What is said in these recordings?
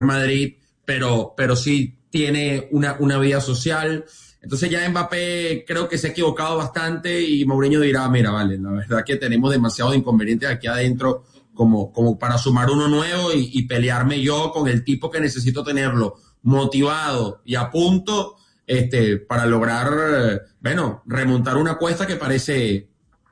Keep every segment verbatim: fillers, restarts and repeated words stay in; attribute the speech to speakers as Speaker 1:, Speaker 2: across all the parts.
Speaker 1: Madrid, pero, pero sí tiene una, una vida social. Entonces ya Mbappé creo que se ha equivocado bastante y Mourinho dirá, mira, vale, la verdad que tenemos demasiados inconvenientes aquí adentro como, como para sumar uno nuevo y, y pelearme yo con el tipo que necesito tenerlo motivado y a punto este, para lograr, bueno, remontar una cuesta que parece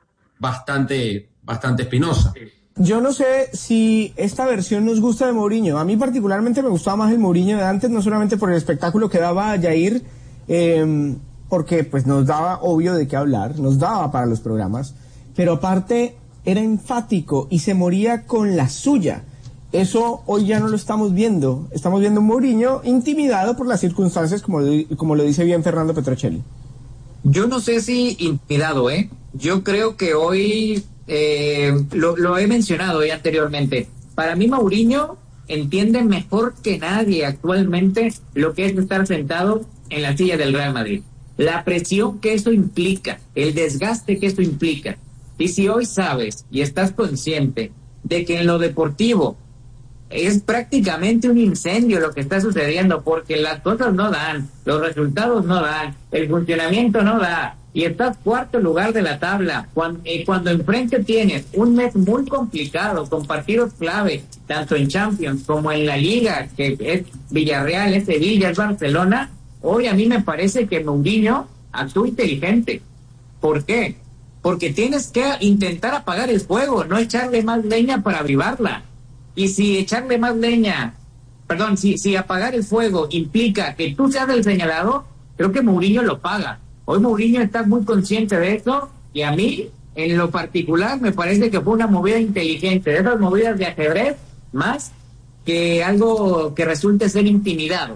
Speaker 1: bastante, bastante espinosa.
Speaker 2: Yo no sé si esta versión nos gusta de Mourinho. A mí particularmente me gustaba más el Mourinho de antes, no solamente por el espectáculo que daba Jair, eh, porque pues nos daba obvio de qué hablar, nos daba para los programas, pero aparte era enfático y se moría con la suya. Eso hoy ya no lo estamos viendo. Estamos viendo un Mourinho intimidado por las circunstancias, como, como lo dice bien Fernando Petrocelli.
Speaker 3: Yo no sé si intimidado, ¿eh? Yo creo que hoy... Eh, lo, lo he mencionado ya anteriormente. Para mí Mourinho entiende mejor que nadie actualmente lo que es estar sentado en la silla del Real Madrid. La presión que eso implica, el desgaste que eso implica. Y si hoy sabes y estás consciente de que en lo deportivo es prácticamente un incendio lo que está sucediendo, porque las cosas no dan, los resultados no dan, el funcionamiento no da, y estás cuarto lugar de la tabla, cuando, eh, cuando enfrente tienes un mes muy complicado, con partidos clave, tanto en Champions como en la Liga, que es Villarreal, es Sevilla, es Barcelona. Hoy a mí me parece que Mourinho actúa inteligente. ¿Por qué? Porque tienes que intentar apagar el fuego, no echarle más leña para avivarla. Y si echarle más leña, perdón, si, si apagar el fuego implica que tú seas el señalado, creo que Mourinho lo paga. Hoy Mourinho está muy consciente de eso y a mí, en lo particular, me parece que fue una movida inteligente, de esas movidas de ajedrez, más que algo que resulte ser intimidado.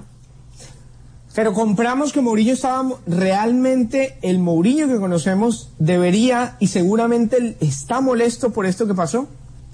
Speaker 2: Pero compramos que Mourinho estaba realmente, el Mourinho que conocemos debería y seguramente está molesto por esto que pasó.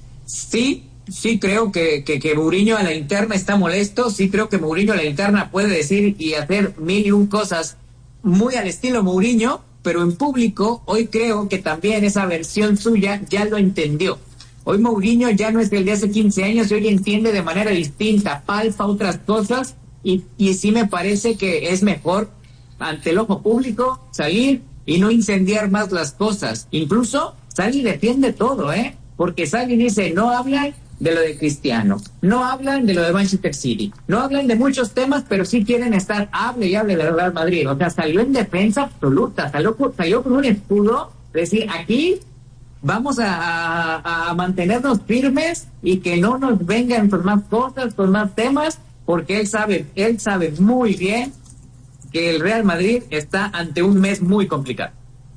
Speaker 3: Sí, sí creo que, que, que Mourinho a la interna está molesto, sí creo que Mourinho a la interna puede decir y hacer mil y un cosas muy al estilo Mourinho, pero en público hoy creo que también esa versión suya ya lo entendió. Hoy Mourinho ya no es el de hace quince años y hoy entiende de manera distinta, palpa otras cosas y, y sí me parece que es mejor ante el ojo público salir y no incendiar más las cosas. Incluso sale y defiende todo, ¿eh? Porque sale y dice, no hablan de lo de Cristiano, no hablan de lo de Manchester City, no hablan de muchos temas, pero sí quieren estar, hable y hable del Real Madrid. O sea, salió en defensa absoluta, salió, salió con un escudo, decir, aquí vamos a, a, a mantenernos firmes y que no nos vengan con más cosas, con más temas, porque él sabe, él sabe muy bien que el Real Madrid está ante un mes muy complicado.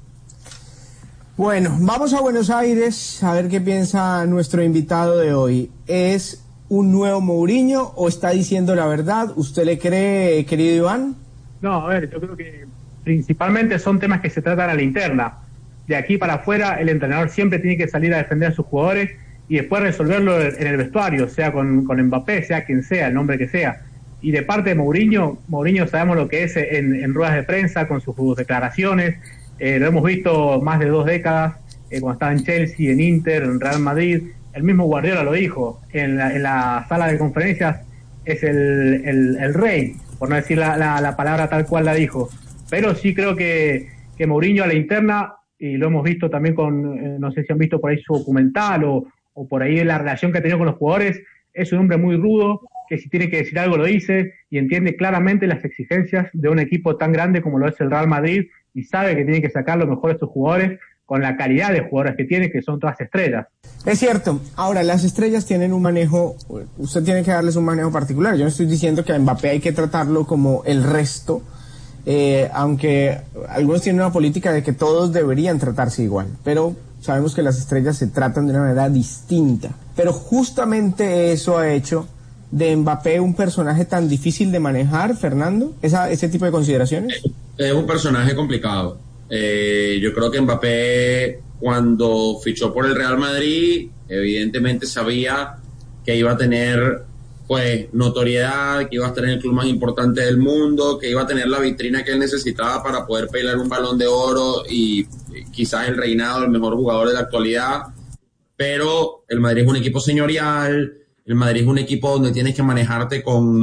Speaker 2: Bueno, vamos a Buenos Aires a ver qué piensa nuestro invitado de hoy. ¿Es un nuevo Mourinho o está diciendo la verdad? ¿Usted le cree, querido Iván?
Speaker 4: No, a ver, yo creo que principalmente son temas que se tratan a la interna. De aquí para afuera, el entrenador siempre tiene que salir a defender a sus jugadores y después resolverlo en el vestuario, sea con, con Mbappé, sea quien sea, el nombre que sea. Y de parte de Mourinho, Mourinho sabemos lo que es en, en ruedas de prensa, con sus declaraciones. Eh, lo hemos visto más de dos décadas, eh, cuando estaba en Chelsea, en Inter, en Real Madrid. El mismo Guardiola lo dijo, en la, en la sala de conferencias es el, el, el rey, por no decir la, la, la palabra tal cual la dijo. Pero sí creo que, que Mourinho a la interna, y lo hemos visto también con, eh, no sé si han visto por ahí su documental o, o por ahí la relación que ha tenido con los jugadores, es un hombre muy rudo, que si tiene que decir algo lo dice y entiende claramente las exigencias de un equipo tan grande como lo es el Real Madrid y sabe que tiene que sacar lo mejor de sus jugadores con la calidad de jugadores que tiene, que son todas estrellas.
Speaker 2: Es cierto. Ahora, las estrellas tienen un manejo, usted tiene que darles un manejo particular. Yo no estoy diciendo que a Mbappé hay que tratarlo como el resto, eh, aunque algunos tienen una política de que todos deberían tratarse igual, pero sabemos que las estrellas se tratan de una manera distinta. Pero justamente eso ha hecho de Mbappé un personaje tan difícil de manejar, Fernando, esa, ese tipo de consideraciones.
Speaker 1: Es un personaje complicado. Eh, yo creo que Mbappé, cuando fichó por el Real Madrid, evidentemente sabía que iba a tener pues notoriedad, que iba a estar en el club más importante del mundo, que iba a tener la vitrina que él necesitaba para poder pelear un Balón de Oro y quizás el reinado del mejor jugador de la actualidad. Pero el Madrid es un equipo señorial, El Madrid es un equipo donde tienes que manejarte con